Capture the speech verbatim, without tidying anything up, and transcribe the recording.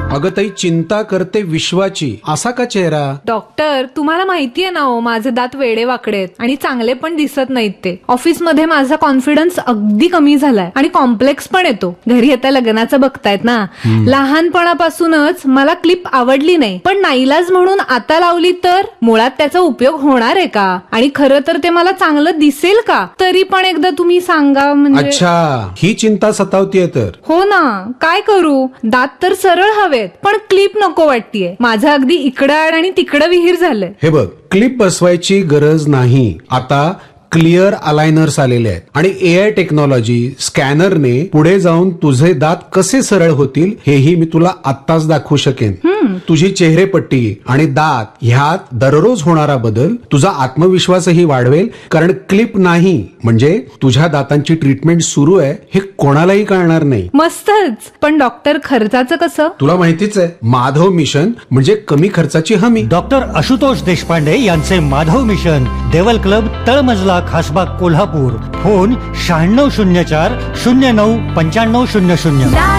अगं ताई, चिंता करते विश्वाची, असा का चेहरा? डॉक्टर, तुम्हाला माहितीये ना हो, माझे दात वेडे वाकडे आहेत आणि चांगले पण दिसत नाहीत ते. ऑफिसमध्ये माझा कॉन्फिडन्स अगदी कमी झालाय आणि कॉम्प्लेक्स पण येतो. घरी आता लग्नाचं बघतायत ना, लहानपणापासूनच मला क्लिप आवडली नाही, पण नाईलाज म्हणून आता लावली तर मुळात त्याचा उपयोग होणार आहे का? आणि खरं तर ते मला चांगलं दिसेल का? तरी पण एकदा तुम्ही सांगा. म्हणजे अच्छा, ही चिंता सतावतीये तर. हो ना, काय करू? दात तर सरळ हवेत, पण क्लिप नको वाटतीये. माझं अगदी इकडं आड आणि तिकडं विहीर झालंय. हे बघ, क्लिप बसवायची गरज नाही. आता क्लिअर अलायनर्स आलेले आहेत आणि एआय टेक्नॉलॉजी स्कॅनरने पुढे जाऊन तुझे दात कसे सरळ होतील हेही मी तुला आत्ताच दाखवू शकेन. तुझी चेहरेपट्टी आणि दात ह्यात दररोज होणारा बदल तुझा आत्मविश्वासही वाढवेल, कारण क्लिप नाही म्हणजे तुझ्या दातांची ट्रीटमेंट सुरू आहे हे कोणालाही कळणार नाही. मस्तच. पण डॉक्टर, खर्चाचं कसं? तुला माहितीच आहे, माधव मिशन म्हणजे कमी खर्चाची हमी. डॉक्टर आशुतोष देशपांडे यांचे माधव मिशन, देवल क्लब, तळमजला, खासबाग, कोल्हापूर. फोन शहाण्णव शून्य चार शून्य नऊ पंच्याण्णव शून्य शून्य.